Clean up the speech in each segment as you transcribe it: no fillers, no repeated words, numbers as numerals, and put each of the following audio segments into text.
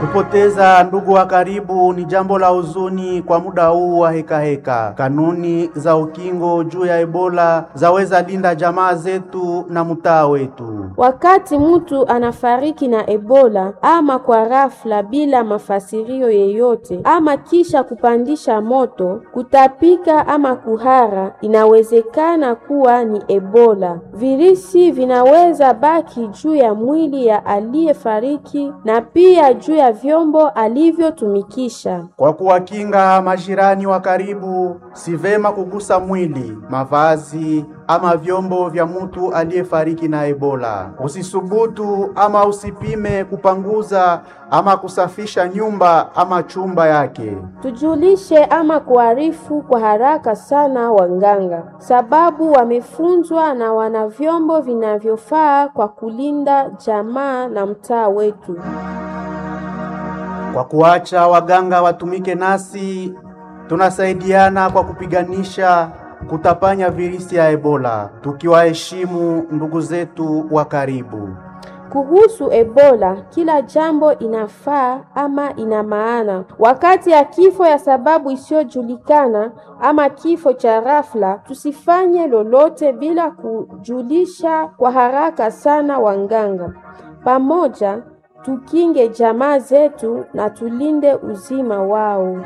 Kupoteza ndugu wa karibu ni jambo la huzuni kwa muda huu wa heka. Kanuni za ukingo juu ya Ebola zaweza linda jamaa zetu na mtaa wetu. Wakati mtu anafariki na Ebola ama kwa ghafla bila mafasirio yeyote ama kisha kupandisha moto, kutapika ama kuhara, inawezekana kuwa ni Ebola. Virusi vinaweza baki juu ya mwili ya aliyefariki na pia juu ya vyombo alivyotumikisha. Kwa kuwakinga majirani wa karibu, si vema kugusa mwili, mavazi ama vyombo vya mtu aliyefariki na Ebola. Usisubutu ama usipime kupanguza ama kusafisha nyumba ama chumba yake. Tujulishe ama kuarifu kwa haraka sana wanganga, sababu wamefunzwa na wana vyombo vinavyofaa kwa kulinda jamaa na mtaa wetu. Kwa kuacha waganga watumike nasi, tunasaidiana kwa kupiganisha kutapanya virusi ya Ebola, tukiwaheshimu ndugu zetu wa karibu. Kuhusu Ebola, kila jambo inafaa ama ina maana. Wakati ya kifo ya sababu isiyojulikana ama kifo cha ghafla, tusifanye lolote bila kujulisha kwa haraka sana wanganga. Pamoja tukinge jamaa zetu na tulinde uzima wao.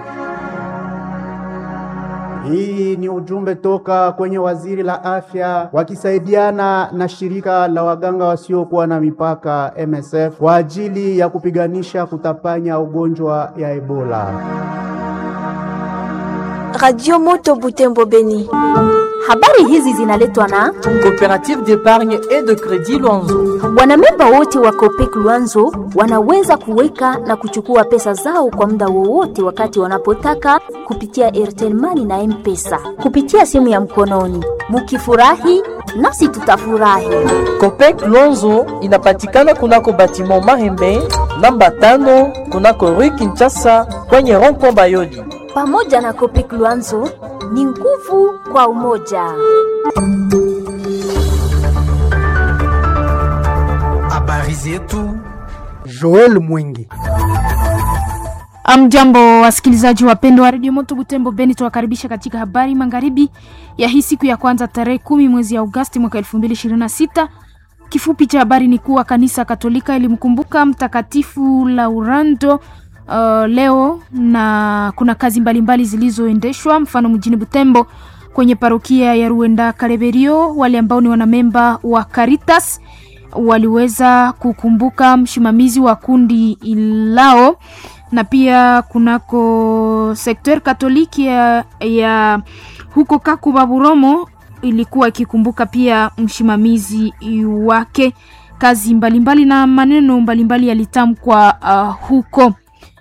Hii ni ujumbe toka kwenye waziri la afya wakisaidiana na shirika la waganga wasiokuwa na mipaka MSF kwa ajili ya kupiganisha kutapanya ugonjwa ya Ebola. Radio Moto Butembo Beni. Habari hizi zinaletwa na Coopérative d'épargne et de crédit Luanzo. Wanamemba wote wa Copec Luanzo wanaweza kuweka na kuchukua pesa zao kwa muda wowote wakati wanapotaka kupitia Airtel Money na M-Pesa kupitia simu ya mkononi. Mukifurahi nasi tutafurahi. Copec Luanzo inapatikana kunako batiment Mahembe namba 5 kunako Rue Kinshasa kwenye rond-point Bayodi. Pamoja na Copec Luanzo ni nguvu kwa umoja. Habari zetu Joel Mwingi. Amjambo wasikilizaji wapendwa wa Radio Moto Butembo Beni, tuwakaribisha katika habari magharibi ya hii siku ya kwanza tarehe 10 mwezi ya Agosti mwaka 2026. Kifupi cha habari ni kuwa kanisa Katolika ilimkumbuka mtakatifu Laurando leo, na kuna kazi mbalimbali zilizoendeshwa, mfano mjini Butembo kwenye parokia ya Ruenda Kareberio. Wale ambao ni wanamemba wa Caritas waliweza kukumbuka msimamizi wa kundi lao, na pia kunako sekter Katoliki ya huko Kakubaburomo ilikuwa ikikumbuka pia msimamizi wake. Kazi mbalimbali na maneno mbalimbali yalitamkwa huko.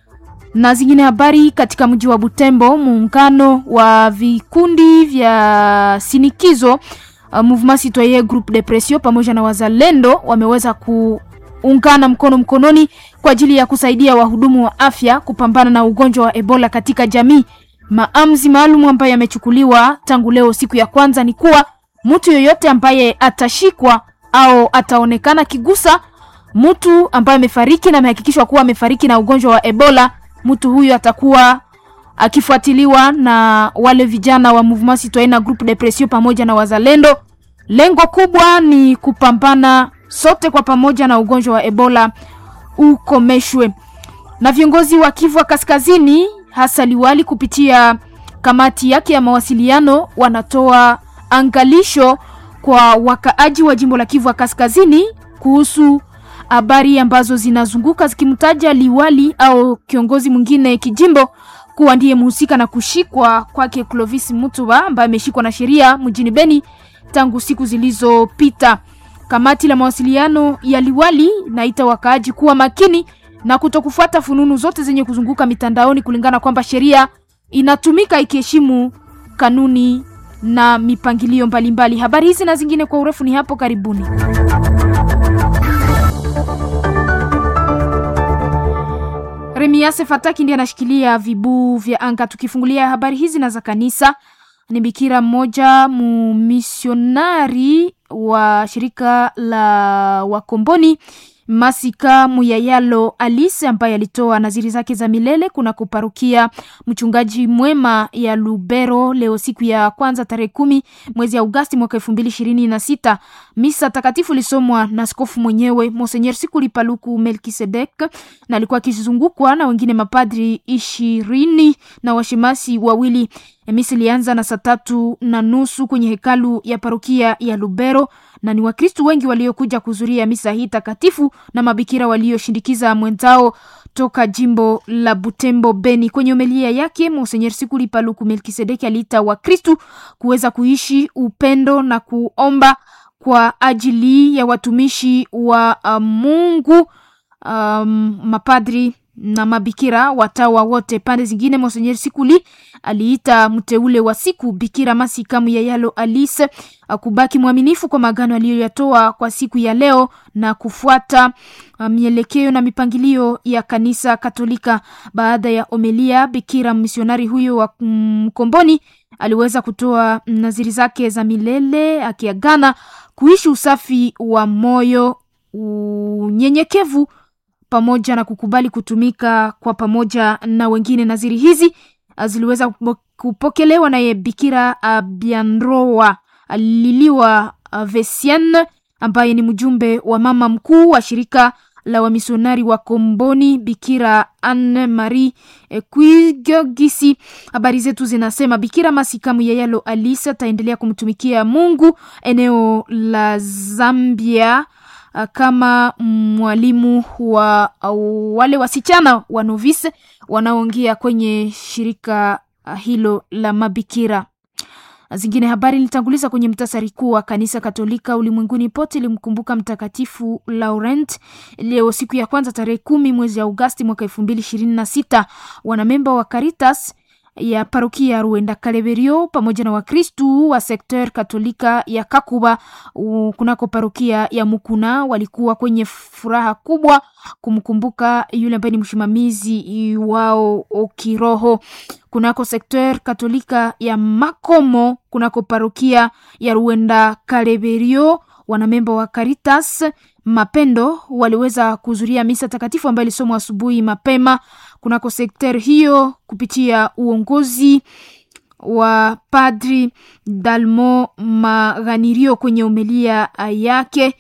Na zingine habari katika mji wa Butembo, muungano wa vikundi vya sinikizo Mouvement Citoyen Groupe de Pression pamoja na wazalendo wameweza kuungana mkono mkononi kwa ajili ya kusaidia wahudumu wa afya kupambana na ugonjwa wa Ebola katika jamii. Maamuzi maalum ambayo yamechukuliwa tangu leo siku ya kwanza ni kuwa mtu yoyote ambaye atashikwa au ataonekana kigusa mtu ambaye amefariki na amehakikishwa kuwa amefariki na ugonjwa wa Ebola, mtu huyu atakuwa akifuatiliwa na wale vijana wa Mouvement Citoyen Groupe de Pression pamoja na wazalendo. Lengo kubwa ni kupambana sote kwa pamoja na ugonjwa wa Ebola ukomeshwe. Na viongozi wa Kivu Kaskazini, hasa liwali kupitia kamati yake ya mawasiliano, wanatoa angalisho kwa wakaaji wa jimbo la Kivu Kaskazini kuhusu habari ambazo zinazunguka zikimtaja liwali au kiongozi mwingine kijimbo kuwa ndiye mhusika na kushikwa kwake Clovis Mutuba ambaye ameshikwa na sheria mjini Beni tangu siku zilizopita. Kamati la mawasiliano ya liwali naita wakaaji kuwa makini na kutokufuata fununu zote zenye kuzunguka mitandaoni, kulingana kwamba sheria inatumika ikiheshimu kanuni na mipangilio mbalimbali. Habari hizi na zingine kwa urefu ni hapo karibuni. Remiase Fataki ndiye anashikilia vibu vya anga. Tukifungulia habari hizi na za kanisa, ni bikira mmoja mumisionari wa shirika la Wakomboni Masika Muyayalo Alice ambaye alitoa naziri zake za milele kuna kuparukia mchungaji mwema ya Lubero leo siku ya kwanza tarehe 10 mwezi ya Agosti mwaka 2026. Misa takatifu lisomwa na askofu mwenyewe Monseigneur Sikuli Paluku Melkisedek na alikuwa akizungukwa na wengine mapadri 20 na washemasi wawili. Misa ilianza na saa 3:30 kwenye hekalu ya parokia ya Lubero na ni Wakristo wengi waliokuja kuhudhuria misa hii takatifu na mabikira walioshindikiza mwenzao toka jimbo la Butembo Beni. Kwenye homilia yake Monseigneur Sikuli Paluku Melkisedeki aliita Wakristo kuweza kuishi upendo na kuomba kwa ajili ya watumishi wa Mungu, mapadri na mabikira, watawa wote. Pande zingine Monseigneur Sikuli aliita mteule wa siku Bikira Masika Muyayalo Alice kubaki mwaminifu kwa magano aliyoyatoa kwa siku ya leo na kufuata mielekeo na mipangilio ya kanisa Katolika. Baada ya homilia, bikira misionari huyo wa Mkomboni aliweza kutoa naziri zake za milele akiagana kuishi usafi wa moyo, unyenyekevu pamoja na kukubali kutumika kwa pamoja na wengine. Naziri hizi ziliweza kupokelewa na Bikira Bianroa Liliwa Vesian ambaye ni mjumbe wa mama mkuu wa shirika la wamisionari wa Komboni, Bikira Anne Marie Kuigogisi. Habari zetu zinasema Bikira Masika Muyayalo Alice ataendelea kumtumikia Mungu eneo la Zambia kama mwalimu wa wale wasichana wa novice wanaoingia kwenye shirika hilo la mabikira. Zingine habari nilitanguliza kwenye mtasari kuu wa kanisa Katolika ulimwenguni pote limkumbuka Mtakatifu Laurent leo siku ya kwanza tarehe 10 mwezi ya Agosti mwaka 2026. Wanamemba wa Caritas ya parokia Ruenda Kaleverio pamoja na Wakristu wa sekter Katolika ya Kakuba kunako parokia ya Mukuna walikuwa kwenye furaha kubwa kumkumbuka yule ambaye ni msimamizi wao kiroho. Kunako sekter Katolika ya Makomo kunako parokia ya Ruenda Kaleverio wanamemba wa Caritas Mapendo waliweza kuhudhuria misa takatifu ambayo ilisomwa asubuhi mapema kunako sekter hiyo kupitia uongozi wa Padri Dalmo Maganirio. Kwenye homilia yake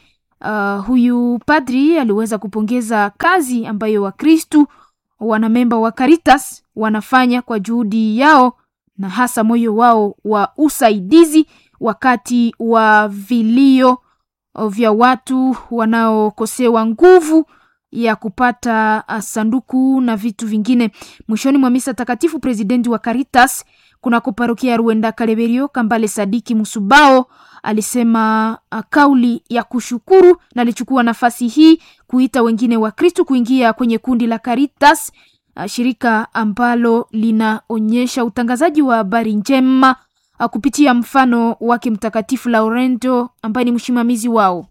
huyu padri aliweza kupongeza kazi ambayo Wakristu wanamemba wa Caritas wanafanya kwa juhudi yao na hasa moyo wao wa usaidizi wakati wa vilio vya watu wanaokosewa nguvu ya kupata sanduku na vitu vingine. Mwishoni mwa misa takatifu, presidenti wa Caritas kunako parokia Ruenda Kaleverio Kambale Sadiki Musubao alisema kauli ya kushukuru na alichukua nafasi hii kuita wengine wa Kristo kuingia kwenye kundi la Caritas, shirika ambalo linaonyesha utangazaji wa habari njema kupitia mfano wake Mtakatifu Laurento ambaye ni msimamizi wao.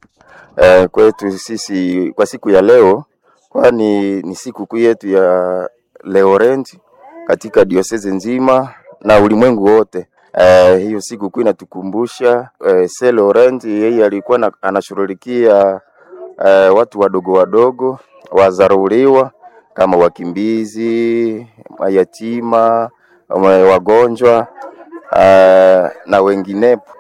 Kwetu sisi kwa siku ya leo, kwani ni siku kuu yetu ya Laurent katika diocese nzima na ulimwengu wote. Hiyo siku kuu inatukumbusha Saint Laurent, yeye alikuwa anashughulikia watu wadogo wazarauliwa kama wakimbizi, mayatima, wagonjwa na wenginepo.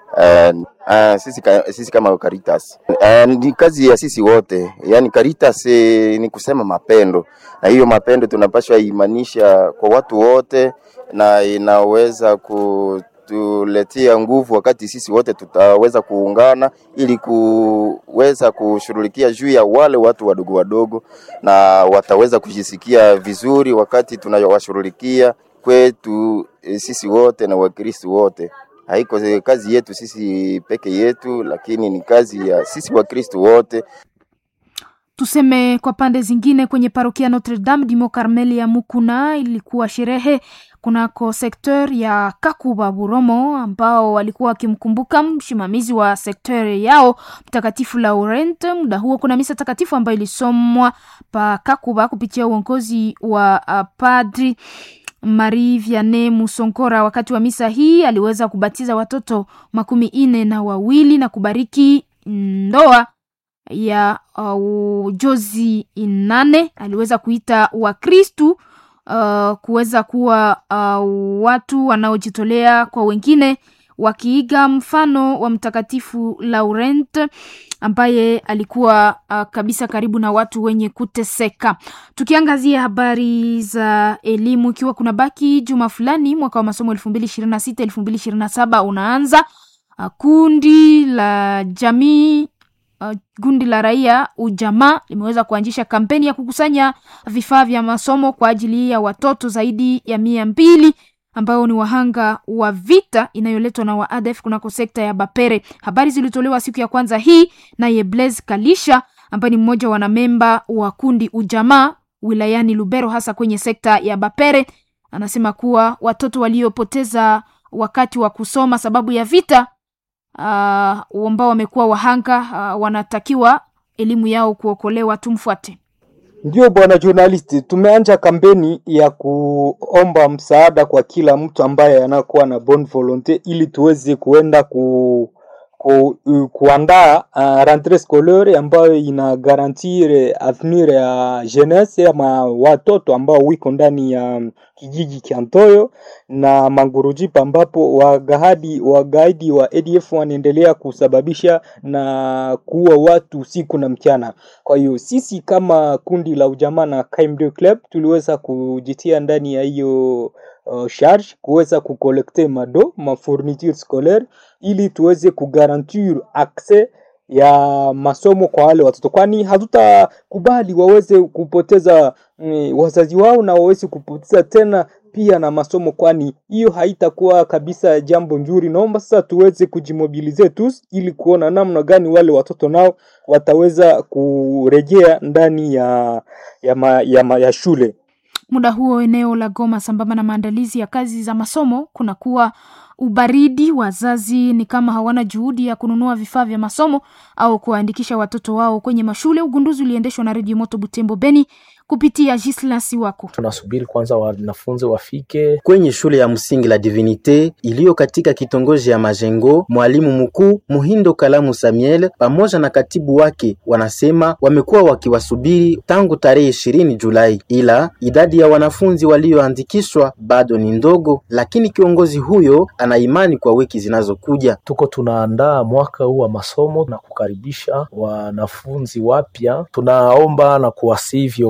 Sisi kama Caritas ni kazi ya sisi wote, yani Caritas ni kusema mapendo, na hiyo mapendo tunapaswa imanisha kwa watu wote, na inaweza kutuletea nguvu wakati sisi wote tutaweza kuungana ili kuweza kushughulikia juu ya wale watu wadogo na wataweza kujisikia vizuri wakati tunawashughulikia kwetu sisi wote na Wakristo wote. Haiko kazi yetu sisi peke yetu, lakini ni kazi ya sisi Wakristo wote. Tuseme kwa pande zingine kwenye parokia Notre Dame du Mont Carmel ya Mukuna ilikuwa sherehe kunako sekter ya Kakuba Buromo ambao walikuwa wakimkumbuka msimamizi wa sekter yao Mtakatifu Laurent. Muda huo kuna misa takatifu ambayo ilisomwa pa Kakuba kupitia uongozi wa Padri Marie Vianney Musongora. Wakati wa misa hii aliweza kubatiza watoto 42 na kubariki ndoa ya Jozi Inane aliweza kuita Wakristu kuweza kuwa watu wanaojitolea kwa wengine, wakiiga mfano wa Mtakatifu Laurent ambaye alikuwa kabisa karibu na watu wenye kuteseka. Tukiangazia habari za elimu, ikiwa kuna baki juma fulani mwaka wa masomo 2026-2027 unaanza, kundi la jamii gundi la raia ujamaa limeweza kuanzisha kampeni ya kukusanya vifaa vya masomo kwa ajili ya watoto zaidi ya 200 ambao ni wahanga wa vita inayoletwa na waadef kunako sekta ya Bapere. Habari zilitolewa siku ya kwanza hii na Blaise Kalisha ambaye ni mmoja wa wanamemba wa kundi ujamaa wilayani Lubero, hasa kwenye sekta ya Bapere. Anasema kuwa watoto waliopoteza wakati wa kusoma sababu ya vita ambao wamekuwa wahanga wanatakiwa elimu yao kuokolewa. Tumfuate. Ndio bwana journalist, tumeanza kampeni ya kuomba msaada kwa kila mtu ambaye anakuwa na bonne volonté ili tuweze kuenda kuandaa rentrée scolaire ambayo ina garantir avenir ya jeunesse ama watoto ambao wiko ndani ya kijiji cha Ntoyo na Mangurujipa, ambapo wagaidi wa ADF wanaendelea kusababisha na kuua watu usiku na mchana. Kwa hiyo sisi kama kundi la ujamaa na KMD Club tuliweza kujitia ndani ya hiyo charge kuweza kukolekte ma fourniture scolaire ili tuweze kugarantir access ya masomo kwa wale watoto, kwani hatutakubali waweze kupoteza wazazi wao na waweze kupoteza tena pia na masomo, kwani hiyo haitakuwa kabisa jambo nzuri. Naomba sasa tuweze kujimobilize tous ili kuona namna gani wale watoto nao wataweza kurejea ndani ya shule. Muda huo eneo la Goma, sambamba na maandalizi ya kazi za masomo, kuna kuwa ubaridi. Wazazi ni kama hawana juhudi ya kununua vifaa vya masomo au kuandikisha watoto wao kwenye mashule. Ugunduzi uliendeshwa na Radio Moto Butembo Beni kupitia Gislasi wako. Tunasubiri kwanza wanafunzi wafike kwenye shule ya msingi la Divinite iliyo katika kitongoji ya Majengo. Mwalimu mkuu Muhindo Kalamu Samuel pamoja na katibu wake wanasema wamekuwa wakiwasubiri tangu tarehe 20 Julai, ila idadi ya wanafunzi walioandikishwa bado ni ndogo, lakini kiongozi huyo ana imani kwa wiki zinazokuja. Tuko tunaandaa mwaka huu wa masomo na kukaribisha wanafunzi wapya. Tunaomba na kuwasihi